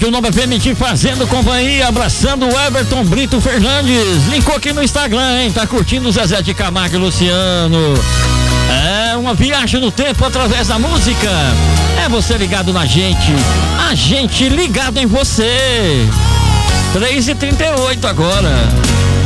Rádio Nova FM te fazendo companhia, abraçando o Everton Brito Fernandes. Linkou aqui no Instagram, hein? Tá curtindo o Zezé de Camargo e Luciano. É uma viagem no tempo através da música. É você ligado na gente, a gente ligado em você. 3h38 agora.